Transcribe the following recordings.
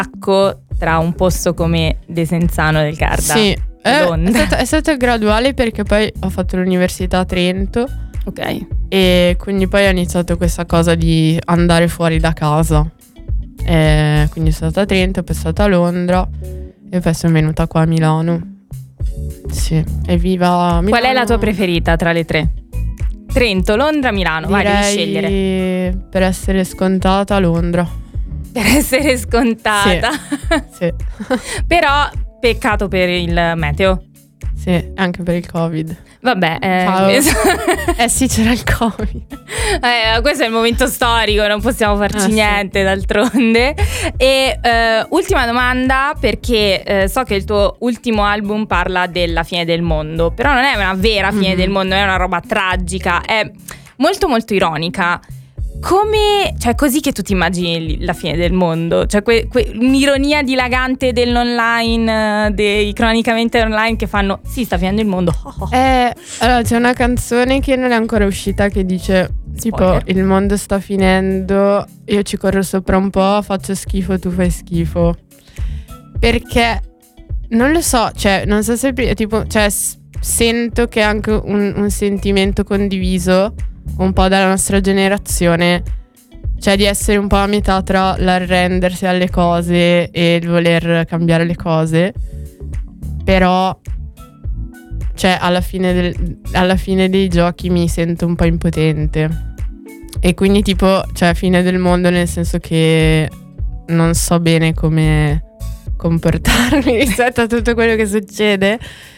distacco tra un posto come Desenzano del Garda. Sì, Londra. è stato graduale, perché poi ho fatto l'università a Trento. Ok. E quindi poi ho iniziato questa cosa di andare fuori da casa. Quindi sono stata a Trento, poi sono stata a Londra e poi sono venuta qua a Milano. Sì, evviva Milano. Qual è la tua preferita tra le tre? Trento, Londra, Milano. Vai, devi scegliere. Per essere scontata, Londra. Per essere scontata. Sì. Però peccato per il meteo. Sì, anche per il Covid. Vabbè, sì, c'era il Covid. Questo è il momento storico, non possiamo farci niente, d'altronde. E ultima domanda, perché so che il tuo ultimo album parla della fine del mondo, però non è una vera fine del mondo, è una roba tragica, è molto molto ironica. Come, cioè, così che tu ti immagini la fine del mondo? Cioè, un'ironia dilagante dell'online, dei cronicamente online che fanno sì, sta finendo il mondo. Allora, c'è una canzone che non è ancora uscita che dice Spoiler. tipo: il mondo sta finendo, io ci corro sopra un po', faccio schifo, tu fai schifo. Perché non lo so, cioè, non so se tipo, cioè, sento che è anche un sentimento condiviso un po' dalla nostra generazione, cioè di essere un po' a metà tra l'arrendersi alle cose e il voler cambiare le cose. Però, cioè, alla fine dei giochi mi sento un po' impotente. E quindi tipo, cioè, fine del mondo nel senso che non so bene come comportarmi rispetto a tutto quello che succede.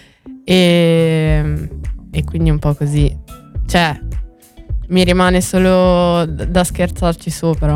E quindi un po' così. Cioè, mi rimane solo da scherzarci sopra.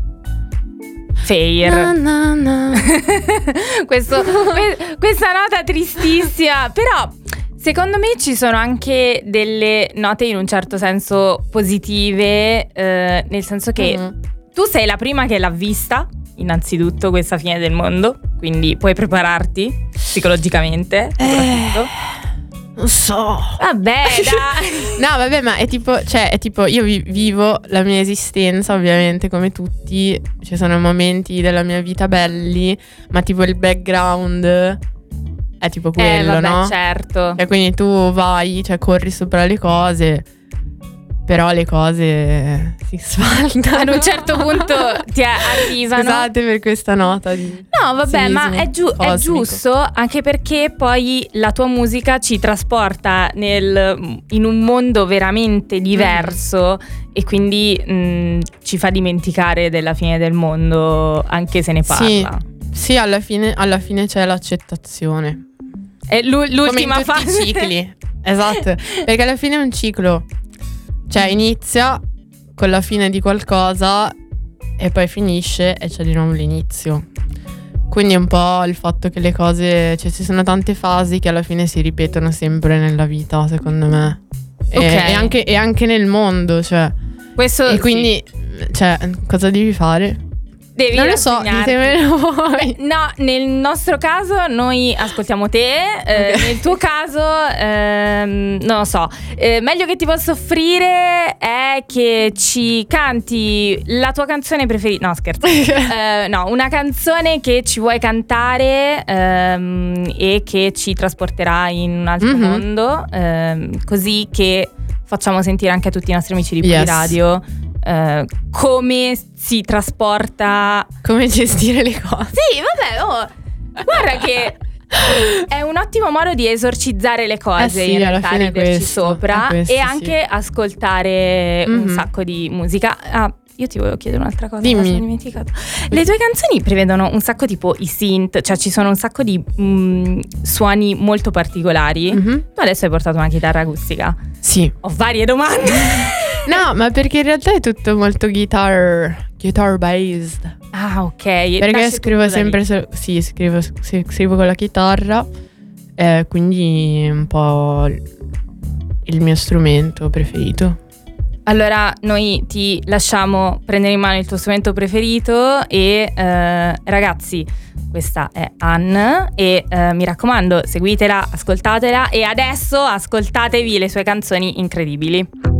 Fair. No. Questa nota tristissima. Però secondo me ci sono anche delle note in un certo senso positive, nel senso che tu sei la prima che l'ha vista, innanzitutto, questa fine del mondo, quindi puoi prepararti psicologicamente soprattutto. Non so. Vabbè, dai. No, vabbè, ma è tipo io vivo la mia esistenza, ovviamente, come tutti. Ci sono momenti della mia vita belli, ma tipo il background è tipo quello, vabbè, no? certo. E quindi tu vai, cioè corri sopra le cose, però le cose si sfaldano. Ad un certo punto ti arrivano. Scusate per questa nota di No, vabbè, ma è cosmico. giusto, anche perché poi la tua musica ci trasporta in un mondo veramente diverso e quindi ci fa dimenticare della fine del mondo, anche se ne parla. Sì, alla fine c'è l'accettazione. È l'ultima come in tutti fase. i cicli. Esatto, perché alla fine è un ciclo. Cioè inizia con la fine di qualcosa e poi finisce e c'è di nuovo l'inizio. Quindi è un po' il fatto che le cose, cioè ci sono tante fasi che alla fine si ripetono sempre nella vita, secondo me. E anche nel mondo, cioè. Questo e quindi, cioè, cosa devi fare? Devi non lo so, ditemelo voi. No, nel nostro caso noi ascoltiamo te, Okay. nel tuo caso non lo so, meglio che ti posso offrire è che ci canti la tua canzone preferita. No, scherzo. No, una canzone che ci vuoi cantare e che ci trasporterà in un altro mondo, così che facciamo sentire anche a tutti i nostri amici di Poliradio come si trasporta, come gestire le cose. Sì, vabbè, guarda che è un ottimo modo di esorcizzare le cose, sì, in alla realtà, fine riderci questo, sopra questo, e anche ascoltare un sacco di musica. Io ti volevo chiedere un'altra cosa. Dimmi. Mi sono dimenticato. Le tue canzoni prevedono un sacco tipo i synth, cioè ci sono un sacco di suoni molto particolari. Tu adesso hai portato una chitarra acustica. Sì. Ho varie domande. No, ma perché in realtà è tutto molto guitar based. Ah, ok. Perché scrivo sempre scrivo con la chitarra, quindi un po' il mio strumento preferito. Allora noi ti lasciamo prendere in mano il tuo strumento preferito e ragazzi, questa è Anne e mi raccomando, seguitela, ascoltatela e adesso ascoltatevi le sue canzoni incredibili.